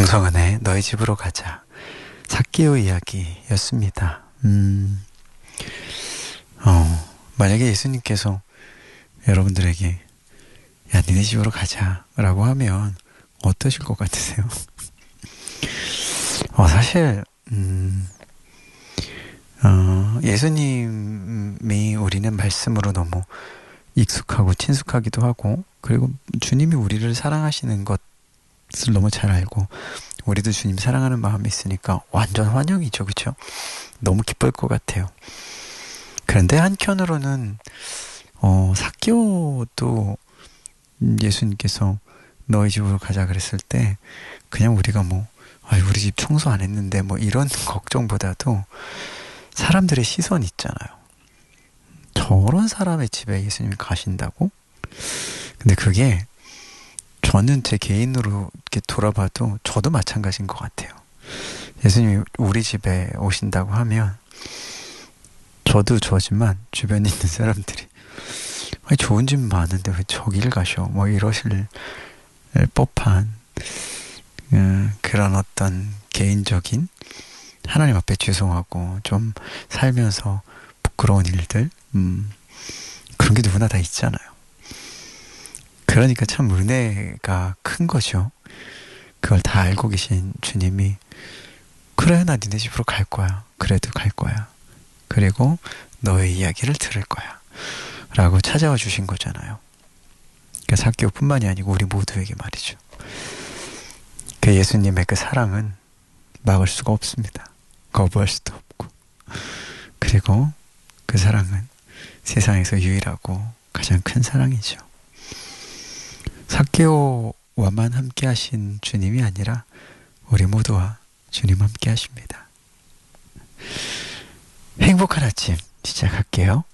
강성은의 너희 집으로 가자. 삭개오 이야기였습니다. 만약에 예수님께서 여러분들에게 야, 니네 집으로 가자 라고 하면 어떠실 것 같으세요? 사실 예수님이 우리는 말씀으로 너무 익숙하고 친숙하기도 하고, 그리고 주님이 우리를 사랑하시는 것을 너무 잘 알고 우리도 주님 사랑하는 마음이 있으니까 완전 환영이죠. 그렇죠? 너무 기쁠 것 같아요. 그런데 한편으로는 삭개오도 예수님께서 너희 집으로 가자 그랬을 때 그냥 우리가 우리 집 청소 안 했는데 이런 걱정보다도 사람들의 시선이 있잖아요. 저런 사람의 집에 예수님이 가신다고? 근데 그게 저는 제 개인으로 이렇게 돌아봐도 저도 마찬가지인 것 같아요. 예수님이 우리 집에 오신다고 하면 저도 저지만 주변에 있는 사람들이 아니, 좋은 집 많은데 왜 저길 가셔? 이러실 법한 그런 어떤 개인적인 하나님 앞에 죄송하고 좀 살면서 부끄러운 일들 그런 게 누구나 다 있잖아요. 그러니까 참 은혜가 큰 거죠. 그걸 다 알고 계신 주님이 그래, 나 니네 집으로 갈 거야. 그래도 갈 거야. 그리고 너의 이야기를 들을 거야. 라고 찾아와 주신 거잖아요. 그러니까 삭개오뿐만이 아니고 우리 모두에게 말이죠. 그 예수님의 그 사랑은 막을 수가 없습니다. 거부할 수도 없고. 그리고 그 사랑은 세상에서 유일하고 가장 큰 사랑이죠. 삭개오와만 함께 하신 주님이 아니라 우리 모두와 주님 함께 하십니다. 행복한 아침 시작할게요.